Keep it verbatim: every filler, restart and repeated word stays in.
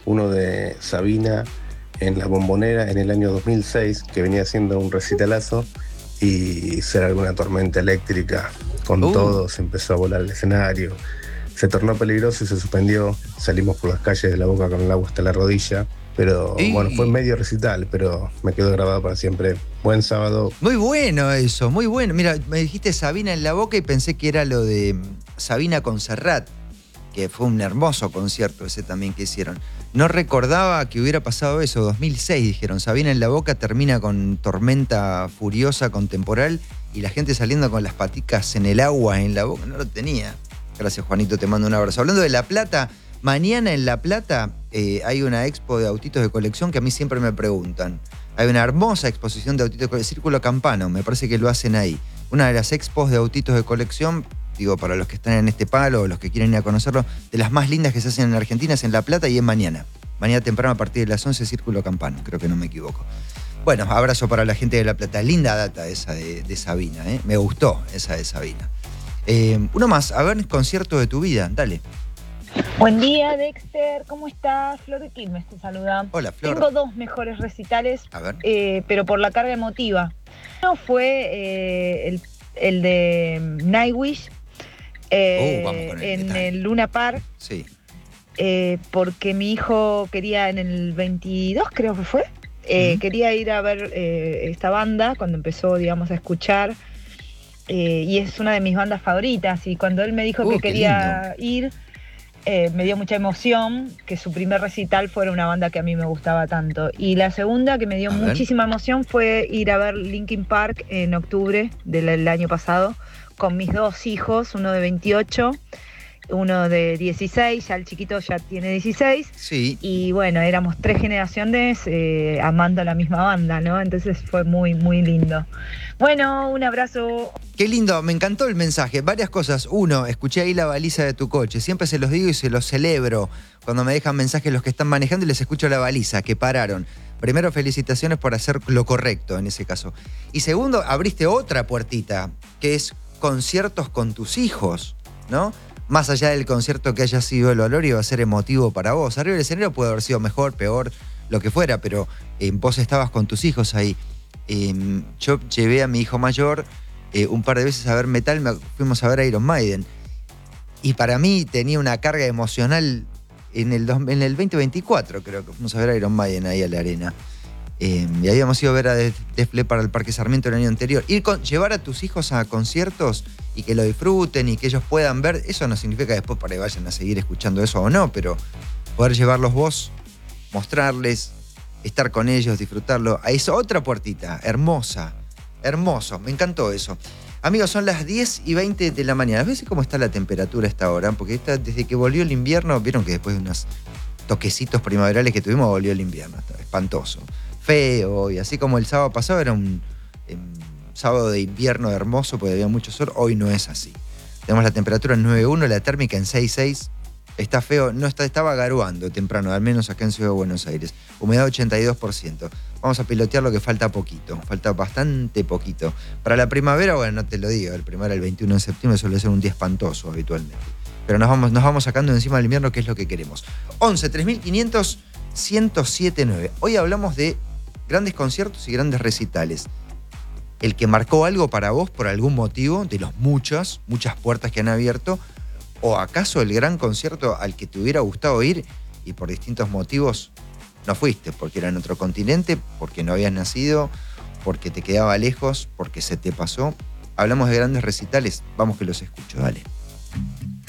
uno de Sabina en La Bombonera en el año dos mil seis, que venía haciendo un recitalazo, y ser alguna tormenta eléctrica con Uh. todo, se empezó a volar el escenario, se tornó peligroso y se suspendió, salimos por las calles de La Boca con el agua hasta la rodilla, pero Y- bueno, fue medio recital, pero me quedó grabado para siempre. Buen sábado. Muy bueno eso, muy bueno. Mira, me dijiste Sabina en La Boca y pensé que era lo de Sabina con Serrat, que fue un hermoso concierto ese también que hicieron. No recordaba que hubiera pasado eso, dos mil seis dijeron, Sabina en La Boca termina con tormenta furiosa con temporal y la gente saliendo con las paticas en el agua en La Boca, no lo tenía. Gracias, Juanito, te mando un abrazo. Hablando de La Plata, mañana en La Plata eh, hay una expo de autitos de colección que a mí siempre me preguntan. Hay una hermosa exposición de autitos de colección, Círculo Campano, me parece que lo hacen ahí. Una de las expos de autitos de colección, digo, para los que están en este palo o los que quieren ir a conocerlo, de las más lindas que se hacen en Argentina es en La Plata y en mañana. Mañana temprano a partir de las once, Círculo Campano, creo que no me equivoco. Bueno, abrazo para la gente de La Plata. Linda data esa de, de Sabina, ¿eh? Me gustó esa de Sabina. Eh, uno más, a ver, concierto de tu vida, dale. Buen día, Dexter, ¿cómo estás? Flor de Quilmes te saluda. Hola, Flor. Tengo dos mejores recitales, A ver. eh, pero por la carga emotiva. Uno fue eh, el, el de Nightwish eh, Oh, vamos con el en detalle. el Luna Park, Sí. eh, porque mi hijo quería en el veintidós, creo que fue, eh, Ujú. quería ir a ver eh, esta banda cuando empezó, digamos, a escuchar. Eh, y es una de mis bandas favoritas, y cuando él me dijo Uh, que qué quería ir, eh, me dio mucha emoción que su primer recital fuera una banda que a mí me gustaba tanto. Y la segunda que me dio A ver. muchísima emoción fue ir a ver Linkin Park en octubre del, del año pasado con mis dos hijos, uno de veintiocho, uno de dieciséis, ya el chiquito ya tiene dieciséis. Sí. Y bueno, éramos tres generaciones eh, amando la misma banda, ¿no? Entonces fue muy, muy lindo. Bueno, un abrazo. Qué lindo, me encantó el mensaje. Varias cosas. Uno, escuché ahí la baliza de tu coche. Siempre se los digo y se los celebro cuando me dejan mensajes los que están manejando y les escucho la baliza, que pararon. Primero, felicitaciones por hacer lo correcto en ese caso. Y segundo, abriste otra puertita, que es conciertos con tus hijos, ¿no? Más allá del concierto que haya sido el valor, iba a ser emotivo para vos. Arriba del escenario puede haber sido mejor, peor, lo que fuera, pero eh, vos estabas con tus hijos ahí. Eh, yo llevé a mi hijo mayor eh, un par de veces a ver metal, me, fuimos a ver Iron Maiden. Y para mí tenía una carga emocional en el, dos, en el veinte veinticuatro, creo que fuimos a ver Iron Maiden ahí a la arena. Eh, y habíamos ido a ver a Def Leppard para el Parque Sarmiento el año anterior. Ir con, llevar a tus hijos a conciertos y que lo disfruten y que ellos puedan ver, eso no significa después para que vayan a seguir escuchando eso o no, pero poder llevarlos vos, mostrarles, estar con ellos, disfrutarlo. Ahí es otra puertita, hermosa, hermoso, me encantó eso. Amigos, son las diez y veinte de la mañana. ¿Ves cómo está la temperatura a esta hora? Porque esta, desde que volvió el invierno, vieron que después de unos toquecitos primaverales que tuvimos, volvió el invierno. Está espantoso, feo, y así como el sábado pasado era un eh, sábado de invierno hermoso porque había mucho sol, hoy no es así. Tenemos la temperatura en nueve punto uno, la térmica en seis punto seis. Está feo, no está, estaba garuando temprano, al menos acá en Ciudad de Buenos Aires. Humedad ochenta y dos por ciento. Vamos a pilotear lo que falta poquito, falta bastante poquito. Para la primavera, bueno, no te lo digo, el primero, el veintiuno de septiembre suele ser un día espantoso habitualmente. Pero nos vamos, nos vamos sacando encima del invierno, que es lo que queremos. once, tres mil quinientos, ciento siete nueve. Hoy hablamos de grandes conciertos y grandes recitales. El que marcó algo para vos por algún motivo, de los muchos, muchas puertas que han abierto, o acaso el gran concierto al que te hubiera gustado ir y por distintos motivos no fuiste, porque era en otro continente, porque no habías nacido, porque te quedaba lejos, porque se te pasó. Hablamos de grandes recitales, vamos que los escucho, dale.